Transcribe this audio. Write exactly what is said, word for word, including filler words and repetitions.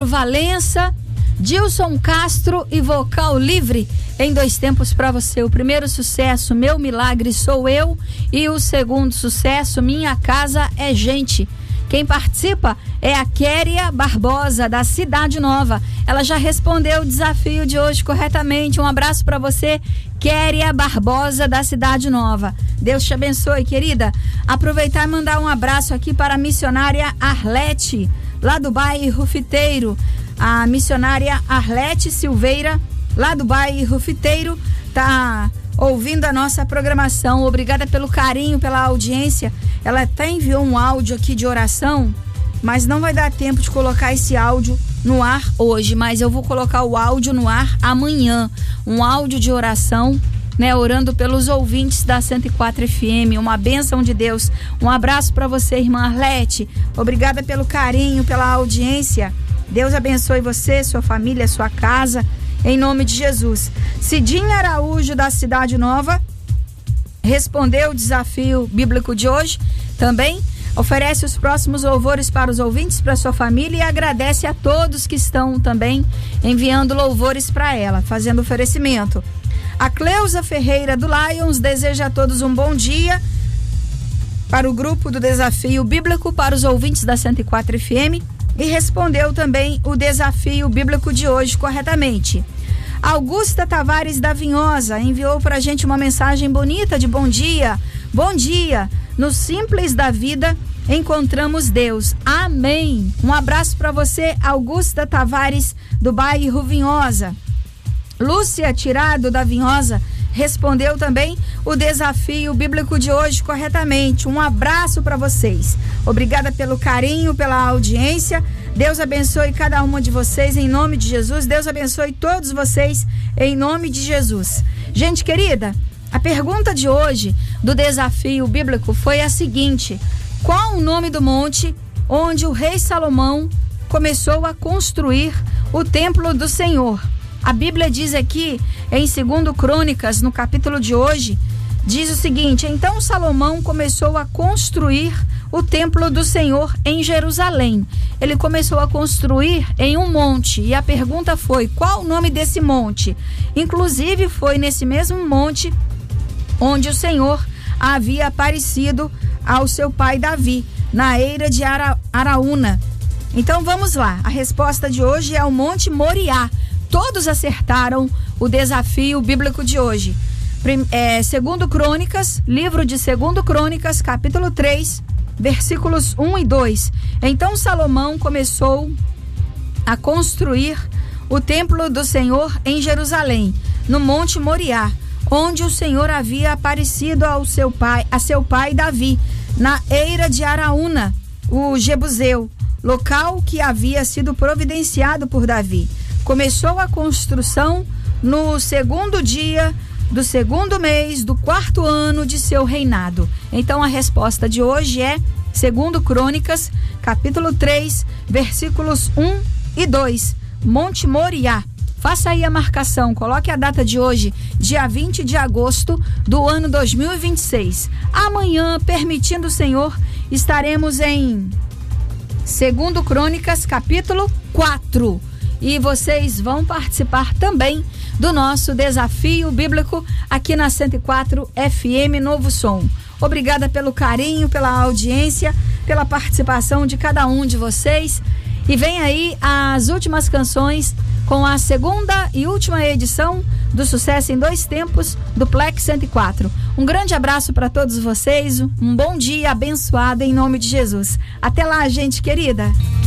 Valença, Dilson Castro e Vocal Livre em dois tempos para você. O primeiro sucesso, Meu Milagre Sou Eu, e o segundo sucesso, Minha Casa é Gente. Quem participa é a Kéria Barbosa, da Cidade Nova. Ela já respondeu o desafio de hoje corretamente. Um abraço para você, Kéria Barbosa, da Cidade Nova. Deus te abençoe, querida. Aproveitar e mandar um abraço aqui para a missionária Arlete, lá do bairro Fiteiro. A missionária Arlete Silveira, lá do bairro Fiteiro, tá ouvindo a nossa programação. Obrigada pelo carinho, pela audiência. Ela até enviou um áudio aqui de oração, mas não vai dar tempo de colocar esse áudio no ar hoje, mas eu vou colocar o áudio no ar amanhã. Um áudio de oração, né, orando pelos ouvintes da cento e quatro F M. Uma bênção de Deus. Um abraço para você, irmã Arlete. Obrigada pelo carinho, pela audiência. Deus abençoe você, sua família, sua casa, em nome de Jesus. Cidinha Araújo, da Cidade Nova, respondeu o desafio bíblico de hoje também. Oferece os próximos louvores para os ouvintes, para sua família, e agradece a todos que estão também enviando louvores para ela, fazendo oferecimento. A Cleusa Ferreira, do Lions, deseja a todos um bom dia para o grupo do Desafio Bíblico, para os ouvintes da cento e quatro F M, e respondeu também o desafio bíblico de hoje corretamente. Augusta Tavares da Vinhosa enviou para a gente uma mensagem bonita de bom dia. Bom dia, no simples da vida encontramos Deus. Amém. Um abraço para você, Augusta Tavares, do bairro Vinhosa. Lúcia Tirado, da Vinhosa, respondeu também o desafio bíblico de hoje corretamente. Um abraço para vocês. Obrigada pelo carinho, pela audiência. Deus abençoe cada uma de vocês em nome de Jesus. Deus abençoe todos vocês em nome de Jesus. Gente querida, a pergunta de hoje do desafio bíblico foi a seguinte: qual o nome do monte onde o rei Salomão começou a construir o templo do Senhor? A Bíblia diz aqui em Segundo Crônicas, no capítulo de hoje, diz o seguinte: então Salomão começou a construir o templo do Senhor em Jerusalém. Ele começou a construir em um monte, e a pergunta foi: qual o nome desse monte? Inclusive foi nesse mesmo monte onde o Senhor havia aparecido ao seu pai Davi, na eira de Ara, Araúna. Então vamos lá, a resposta de hoje é o Monte Moriá. Todos acertaram o desafio bíblico de hoje. É, segundo Crônicas, livro de Segundo Crônicas, capítulo três, versículos um e dois. Então Salomão começou a construir o templo do Senhor em Jerusalém, no Monte Moriá, onde o Senhor havia aparecido ao seu pai, a seu pai Davi, na eira de Araúna, o Jebuseu, local que havia sido providenciado por Davi. Começou a construção no segundo dia do segundo mês do quarto ano de seu reinado. Então a resposta de hoje é Segundo Crônicas, capítulo três, versículos um e dois, Monte Moriá. Faça aí a marcação, coloque a data de hoje, dia vinte de agosto do ano dois mil e vinte e seis. Amanhã, permitindo o Senhor, estaremos em Segundo Crônicas, capítulo quatro. E vocês vão participar também do nosso desafio bíblico aqui na cento e quatro F M Novo Som. Obrigada pelo carinho, pela audiência, pela participação de cada um de vocês. E vem aí as últimas canções com a segunda e última edição do Sucesso em Dois Tempos do Plex cento e quatro. Um grande abraço para todos vocês, um bom dia abençoado em nome de Jesus. Até lá, gente querida.